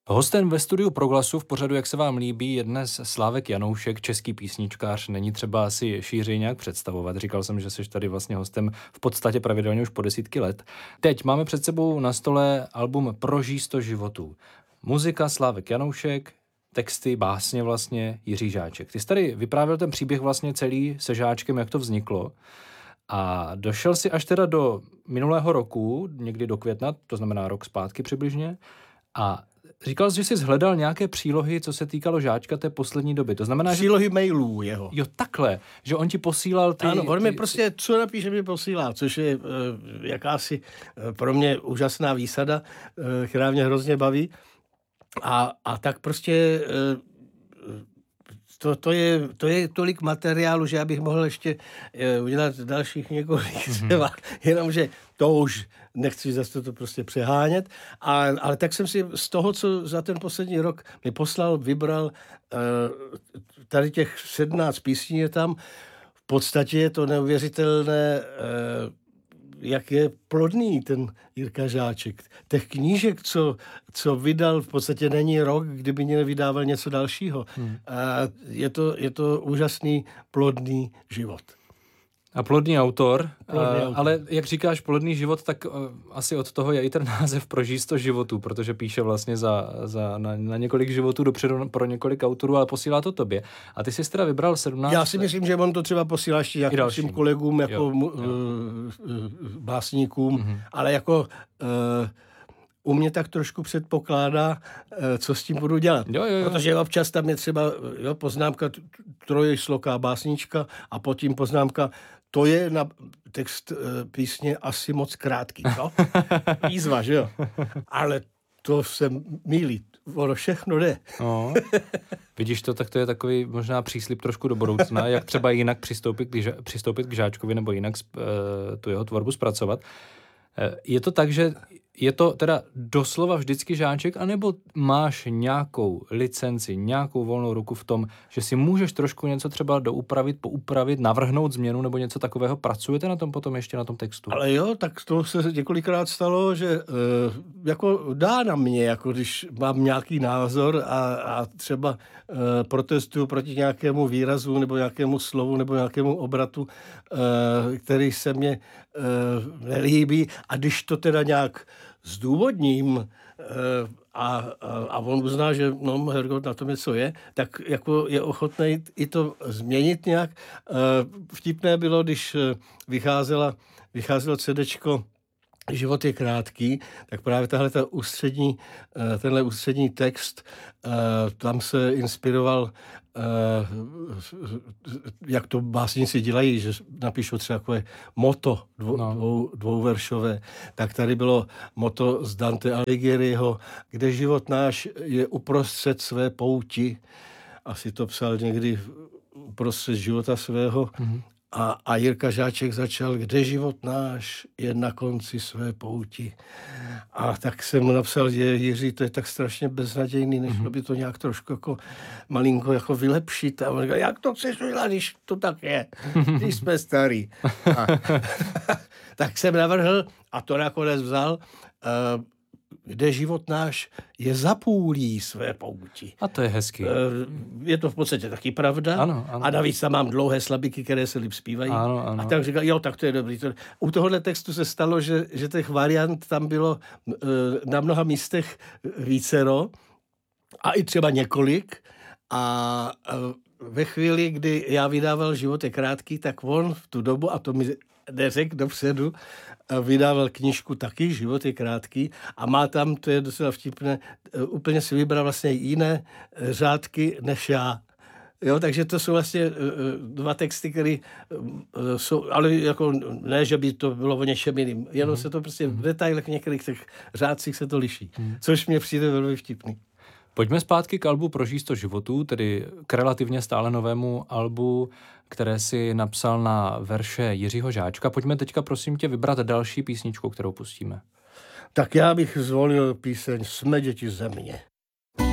Hostem ve studiu Proglasu v pořadu Jak se vám líbí je dnes Slávek Janoušek, český písničkář. Není třeba asi šířeji nějak představovat. Říkal jsem, že jsi tady vlastně hostem v podstatě pravidelně už po desítky let. Teď máme před sebou na stole album Prožij 100 životů. Muzika Slávek Janoušek, texty, básně vlastně Jiří Žáček. Ty jsi tady vyprávěl ten příběh vlastně celý se Žáčkem, jak to vzniklo. A došel si až teda do minulého roku, někdy do května, to znamená rok zpátky přibližně, a říkal jsi, že jsi hledal nějaké přílohy, co se týkalo Žáčka té poslední doby. To znamená, přílohy mailů jeho. Jo, takle, že on ti posílal ty... Ano, on mi prostě, co napíše, mi posílá, což je jakási pro mě úžasná výsada, která mě hrozně baví. A tak prostě to je tolik materiálu, že já bych mohl ještě udělat dalších několik třeba, jenomže to už nechci zase to prostě přehánět, ale tak jsem si z toho, co za ten poslední rok mi poslal, vybral tady těch 17 písní je tam. V podstatě je to neuvěřitelné, jak je plodný ten Jirka Žáček. Těch knížek, co vydal, v podstatě není rok, kdyby nevydával něco dalšího. Je to úžasný, plodný život. A plodný autor, ale jak říkáš plodný život, tak asi od toho je i ten název Prožij 100 životů, protože píše vlastně na několik životů dopředu pro několik autorů, ale posílá to tobě. A ty jsi teda vybral 17... Já si myslím, že on to třeba posílá ještě svým kolegům, jako básníkům, ale jako... u mě tak trošku předpokládá, co s tím budu dělat. Jo. Protože občas tam je třeba poznámka trojsloká básnička a potom poznámka, to je na text písně asi moc krátký. No? Výzva, že jo? Ale to se mýlí. Ono všechno jde. No. Vidíš to, tak to je takový možná příslib trošku do budoucna, jak třeba jinak přistoupit k Žáčkovi nebo jinak tu jeho tvorbu zpracovat. Je to tak, že je to teda doslova vždycky Žáček, anebo máš nějakou licenci, nějakou volnou ruku v tom, že si můžeš trošku něco třeba poupravit, navrhnout změnu nebo něco takového? Pracujete na tom potom ještě na tom textu? Ale jo, tak to se několikrát stalo, že jako dá na mě, jako když mám nějaký názor a třeba protestuju proti nějakému výrazu nebo nějakému slovu nebo nějakému obratu, který se mně nelíbí, a když to teda nějak zdůvodním a on uzná, že no, Hergot, na tom něco je, tak jako je ochotný i to změnit nějak. Vtipné bylo, když vycházelo CDčko Život je krátký, tak právě tenhle ústřední text, tam se inspiroval, jak to básníci dělají, že napíšou třeba takové moto dvouveršové, tak tady bylo moto z Dante Alighieriho, kde život náš je uprostřed své pouti. Asi to psal někdy uprostřed života svého. A Jirka Žáček začal, kde život náš je na konci své pouti. A tak jsem mu napsal, že Jiří, to je tak strašně beznadějný, než by to nějak trošku jako malinko jako vylepšit. A on říkal, jak to chceš udělat, když to tak je, když jsme starý. Tak jsem navrhl, a to nakonec vzal, kde život náš je za půlí své pouti. A to je hezký. Je to v podstatě taky pravda. Ano. A navíc tam mám dlouhé slabiky, které se líp zpívají. Ano. A tak říkal, jo, tak to je dobrý. U tohohle textu se stalo, že těch variant tam bylo na mnoha místech vícero a i třeba několik. A ve chvíli, kdy já vydával Život je krátký, tak on v tu dobu, a to mi neřekl dopředu, vydával knížku taky, Život je krátký, a má tam, to je docela vtipné, úplně si vybral vlastně jiné řádky než já. Jo, takže to jsou vlastně dva texty, které jsou, ale jako ne, že by to bylo o něčem jiným, jenom se to prostě v detailech některých těch řádcích se to liší, což mě přijde velmi vtipný. Pojďme zpátky k albu Prožij 100 životů, tedy k relativně stále novému albu, které si napsal na verše Jiřího Žáčka. Pojďme teďka prosím tě vybrat další písničku, kterou pustíme. Tak já bych zvolil píseň Jsme děti země.